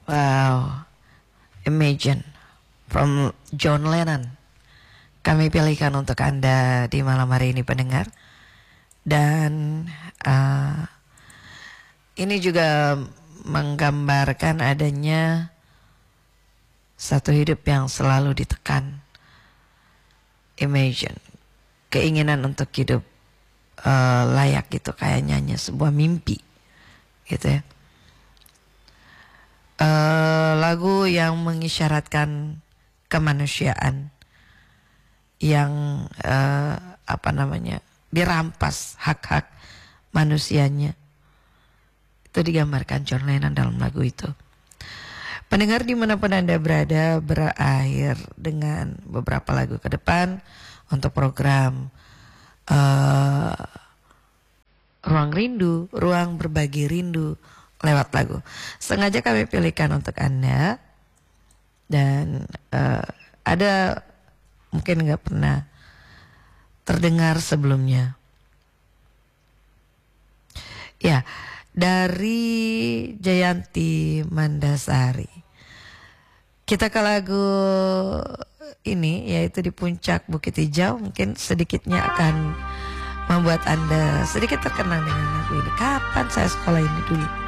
Wow, Imagine from John Lennon. Kami pilihkan untuk Anda di malam hari ini pendengar. Dan ini juga menggambarkan adanya satu hidup yang selalu ditekan. Imagine, keinginan untuk hidup layak gitu, kayaknya hanya sebuah mimpi gitu ya. Lagu yang mengisyaratkan kemanusiaan yang dirampas hak-hak manusianya. Itu digambarkan John Lennon dalam lagu itu. Pendengar dimanapun Anda berada, berakhir dengan beberapa lagu ke depan untuk program Ruang Rindu, Ruang Berbagi Rindu lewat lagu. Sengaja kami pilihkan untuk Anda. Dan ada mungkin nggak pernah terdengar sebelumnya. Ya, dari Jayanti Mandasari. Kita ke lagu ini, yaitu Di Puncak Bukit Hijau. Mungkin sedikitnya akan membuat Anda sedikit terkenal dengan lagu ini. Kapan saya sekolah ini dulu?